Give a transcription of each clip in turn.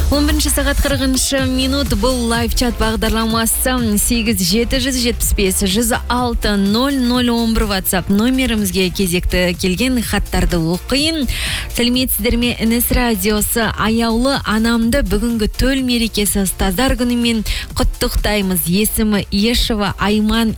11 сағат 40 минут бұл лайв-чат бағдарламасы 8-775-106-0011 WhatsApp номерімізге кезекті келген хаттарды оқиын. Сәлеметсіздер ме? Ініс радиосы аяулы анамды бүгінгі төл мерекесі ұстаздар күнімен құттықтаймыз. Есімі Ешева Айман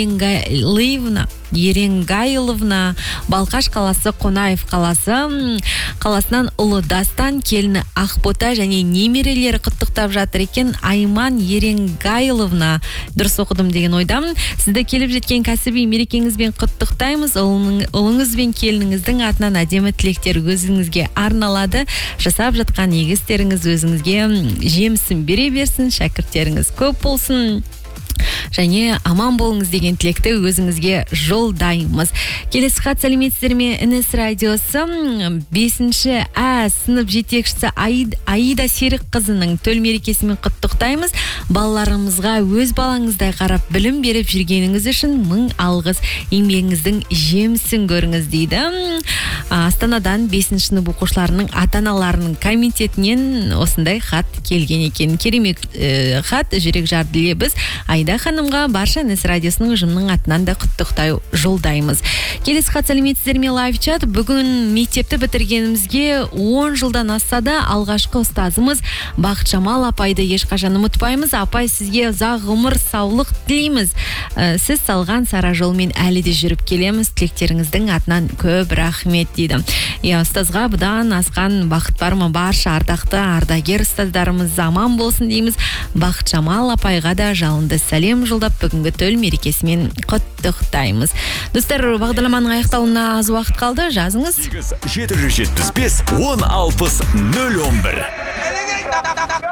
Еренгайловна, Балқаш қаласы, Қонаев қаласынан ұлы Дастан, келіні Ақбота және немерелері құттықтап жатыр екен. Айман Еренгайловна, дұрыс оқыдым деген ойдамын. Сізді келіп жеткен кәсіби мерекеңізбен құттықтаймыз. Ұлыңыз бен келініңіздің атынан әдемі тілектер өзіңізге арналады. Жасап жатқан егістеріңіз өзіңізге жемісін бере берсін, шәкірттеріңіз көп болсын. Және аман болыңыз деген тілекті өзіңізге жолдаймыз. Келесі хат, сәлеметсіздер ме? Ініс радиосы 5-ші сынып жетекшісі Аида Серік қызының төл мерекесімен құттықтаймыз. Балаларымызға өз балаңыздай қарап білім беріп жүргеніңіз үшін мың алғыс, еңбегіңіздің жемісін көріңіз дейді. Астанадан 5-ші сынып оқушыларының ата-аналарының комитетінен осындай хат келген екен. Керемет хат, жүрек жарды лебіз. Айда ханымға барша Ініс радиосының ұжымының атынан да құттықтай жолдаймыз. Келесі хат, сәлеметсіздер ме? Лайв-чат. Бүгін мектепті бітіргенімізге 10 жылдан асса да алғашқы ұстазымыз Бақытжамал апайды ешқашан ұмытпаймыз. Апай, сізге ұзақ ғұмыр, саулық тілейміз. Сіз салған сара жолмен әлі де жүріп келеміз. Тілектеріңіздің атынан көп рахмет дейді. Ұстазға бұдан асқан бақыт бар ма? Барша ардақты ардагер ұстаздарымыз аман болсын дейміз. Бақытжамал апайға да жалынды сәлем жолдап бүгінгі төл мерекесімен құттықтаймыз. Достар, бағдарламаның аяқталуына аз уақыт қалды. Жазыңыз. 775-1060-011.